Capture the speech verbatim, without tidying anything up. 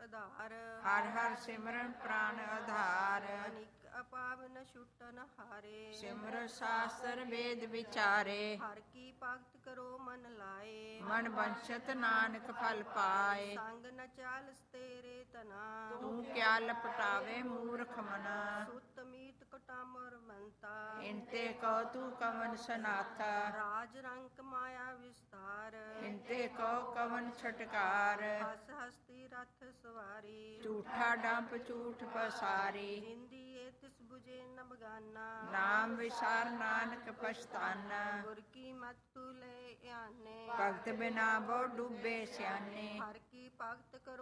ਆਧਾਰ। ਹਰ ਹਰ ਸਿਮਰਨ ਪ੍ਰਾਨ ਆਧਾਰ। ਅਨਿਕ ਅਪਾਵਨ ਛੁਟਨ ਹਾਰੇ। ਸਿਮਰ ਸਾਸਤਰ ਵੇਦ ਵਿਚਾਰੇ। ਹਰ ਕੀ ਭਗਤ ਕਰੋ ਮਨ ਲਾਏ। ਮਨ ਬੰਛਤ ਨਾਨਕ ਫਲ ਪਾਏ। ਸੰਗ ਨ ਚਾਲਸ ਤੇਰੇ ਤਨਾ। ਤੂੰ ਕਿਆ ਲਪਟਾਵੇ ਮੂਰਖ ਮਨਾ। ਸੁਤ ਮੀਤ ਕਟਾਮਰ ਮੰਤਾ। ਇੰਤੇ ਕਉ ਤੂੰ ਕਵਨ ਸਨਾਥਾ। ਰਾਜ ਰੰਕ ਮਾਇਆ ਵਿਸਤਾਰ। ਇੰਤੇ ਕਉ ਕਵਨ ਛਟਕਾਰ। ਹਸ ਹਸਤੀ ਰਥ ਸਵਾਰੀ। ਝੂਠਾ ਡੰਪ ਝੂਠ ਪਸਾਰੀ। ਨਿੰਦੀ ਏ ਤਿਸ ਬੁਝੇ ਨ ਬਗਾਨਾ। ਨਾਮ ਵਿਸਾਰ ਨਾਨਕ ਪਛਤਾਨਾ। ਗੁਰ ਕੀ ਮਤ ਤੂ ਲੈ ਆਨੇ। ਭਗਤ ਬਿਨਾ ਬਹੁ ਡੂਬੇ ਸਿਆਨੇ। ਹਰ ਕੀ ਭਗਤ ਕਰੋ